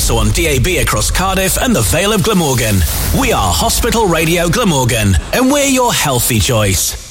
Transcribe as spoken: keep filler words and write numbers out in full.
also on D A B across Cardiff and the Vale of Glamorgan. We are Hospital Radio Glamorgan, and we're your healthy choice.